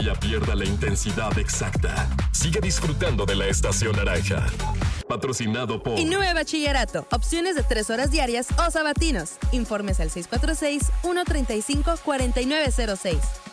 Ya pierda la intensidad exacta. Sigue disfrutando de la estación naranja. Patrocinado por Innove Bachillerato. Opciones de 3 horas diarias o sabatinos. Informes al 646-135-4906.